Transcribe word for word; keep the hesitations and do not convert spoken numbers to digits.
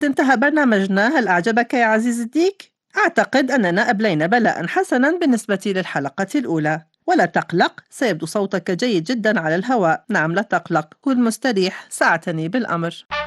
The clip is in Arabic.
انتهى برنامجنا، هل أعجبك يا عزيز الديك؟ أعتقد أننا أبلينا بلاء حسنا بالنسبة للحلقة الأولى. ولا تقلق، سيبدو صوتك جيد جدا على الهواء. نعم، لا تقلق، كن مستريح، سأعتني بالأمر.